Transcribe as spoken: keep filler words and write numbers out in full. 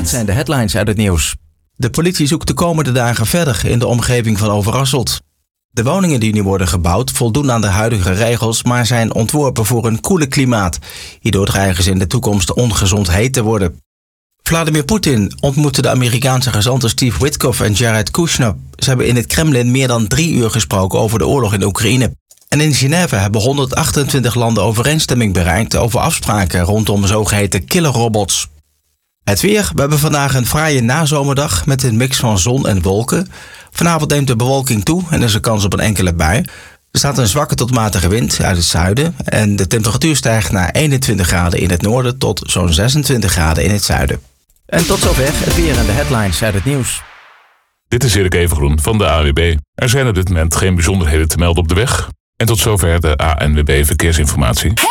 Dit zijn de headlines uit het nieuws. De politie zoekt de komende dagen verder in de omgeving van Overasselt. De woningen die nu worden gebouwd voldoen aan de huidige regels, maar zijn ontworpen voor een koele klimaat. Hierdoor dreigen ze in de toekomst ongezond heet te worden. Vladimir Poetin ontmoette de Amerikaanse gezanten Steve Witkoff en Jared Kushner. Ze hebben in het Kremlin meer dan drie uur gesproken over de oorlog in Oekraïne. En in Genève hebben honderdachtentwintig landen overeenstemming bereikt over afspraken rondom zogeheten killerrobots. Het weer. We hebben vandaag een fraaie nazomerdag met een mix van zon en wolken. Vanavond neemt de bewolking toe en is er kans op een enkele bui. Er staat een zwakke tot matige wind uit het zuiden en de temperatuur stijgt naar eenentwintig graden in het noorden tot zo'n zesentwintig graden in het zuiden. En tot zover het weer en de headlines uit het nieuws. Dit is Erik Evengroen van de A N W B. Er zijn op dit moment geen bijzonderheden te melden op de weg. En tot zover de A N W B Verkeersinformatie.